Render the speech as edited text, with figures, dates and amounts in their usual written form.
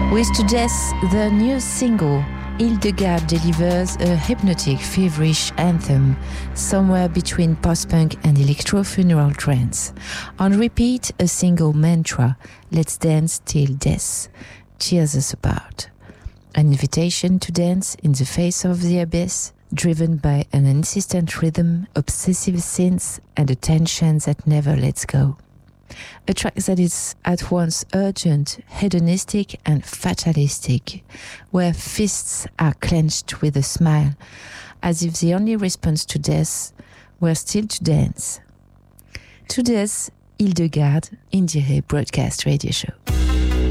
With To Death, the new single, Hildegard delivers a hypnotic, feverish anthem, somewhere between post-punk and electro-funeral trance. On repeat, a single mantra, let's dance till death, cheers us apart. An invitation to dance in the face of the abyss, driven by an insistent rhythm, obsessive synths, and a tension that never lets go. A track that is at once urgent, hedonistic, and fatalistic, where fists are clenched with a smile, as if the only response to death were still to dance. To Death, Hildegard, Indiere Broadcast Radio Show.